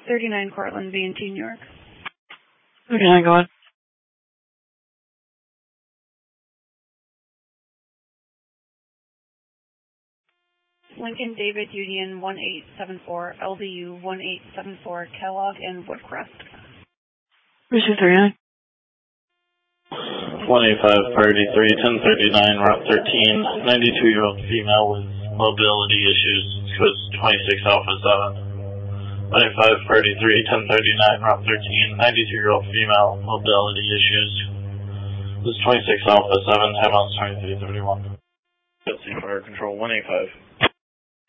39 Cortland, B&T, New York. 39, go on. Lincoln David Union 1874, LDU 1874, Kellogg and Woodcrest. Precinct 39. 18533, 1039, Route 13, 92-year-old female with mobility issues, was 26 Alpha 7. 18533, 1039, Route 13, 92-year-old female, mobility issues, was 26 Alpha 7, head on 2331. Fire Control 185.